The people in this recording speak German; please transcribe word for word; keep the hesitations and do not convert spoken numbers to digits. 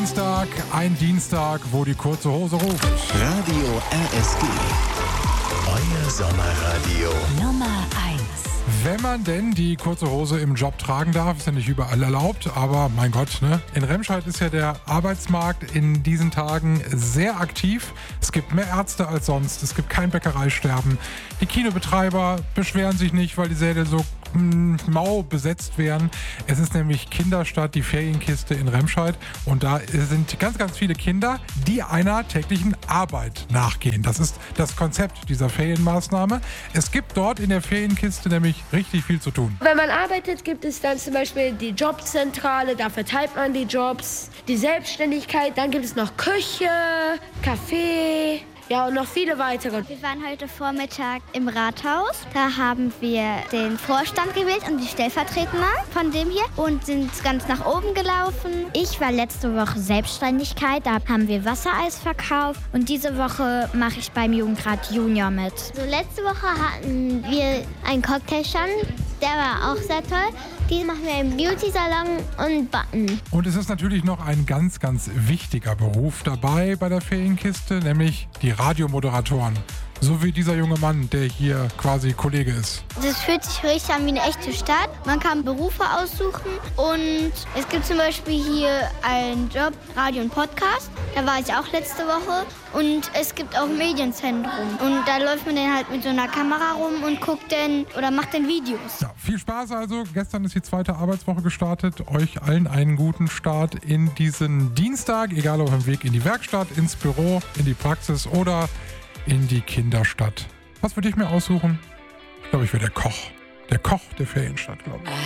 Dienstag, ein Dienstag, wo die kurze Hose ruft. Radio R S G. Euer Sommerradio. Nummer eins. Wenn man denn die kurze Hose im Job tragen darf, ist ja nicht überall erlaubt, aber mein Gott, ne? In Remscheid ist ja der Arbeitsmarkt in diesen Tagen sehr aktiv. Es gibt mehr Ärzte als sonst, es gibt kein Bäckereisterben. Die Kinobetreiber beschweren sich nicht, weil die Säle so mh, mau besetzt werden. Es ist nämlich Kinderstadt, die Ferienkiste in Remscheid, und da sind ganz, ganz viele Kinder, die einer täglichen Arbeit nachgehen. Das ist das Konzept dieser Ferienmaßnahme. Es gibt dort in der Ferienkiste nämlich richtig viel zu tun. Wenn man arbeitet, gibt es dann zum Beispiel die Jobzentrale, da verteilt man die Jobs, die Selbstständigkeit, dann gibt es noch Küche, Café, ja, und noch viele weitere. Wir waren heute Vormittag im Rathaus. Da haben wir den Vorstand gewählt und die Stellvertreter von dem hier und sind ganz nach oben gelaufen. Ich war letzte Woche Selbstständigkeit, da haben wir Wassereis verkauft und diese Woche mache ich beim Jugendrat Junior mit. So, letzte Woche hatten wir einen Cocktailstand, der war auch sehr toll. Die machen wir im Beauty-Salon und backen. Und es ist natürlich noch ein ganz, ganz wichtiger Beruf dabei bei der Ferienkiste, nämlich die Radiomoderatoren. So wie dieser junge Mann, der hier quasi Kollege ist. Das fühlt sich richtig an wie eine echte Stadt. Man kann Berufe aussuchen und es gibt zum Beispiel hier einen Job, Radio und Podcast. Da war ich auch letzte Woche. Und es gibt auch ein Medienzentrum. Und da läuft man dann halt mit so einer Kamera rum und guckt dann oder macht dann Videos. Ja, viel Spaß also. Gestern ist die zweite Arbeitswoche gestartet. Euch allen einen guten Start in diesen Dienstag. Egal auf dem Weg in die Werkstatt, ins Büro, in die Praxis oder in die Kinderstadt. Was würde ich mir aussuchen? Ich glaube, ich wäre der Koch. Der Koch der Ferienstadt, glaube ich.